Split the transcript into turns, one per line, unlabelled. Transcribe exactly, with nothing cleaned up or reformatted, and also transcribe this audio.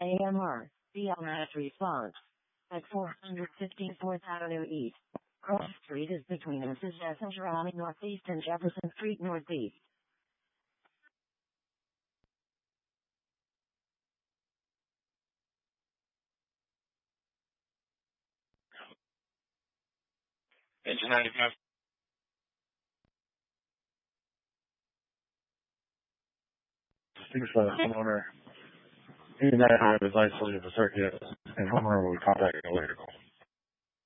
A M R, B L M S response. At four fifteen fourth Avenue East. Cross Street is between Missus S and Jerome Northeast and Jefferson Street Northeast.
Engine ninety-five.
Distinguished by the homeowner. Engine ninety-five is isolated the circuit, and homeowner will contact you later.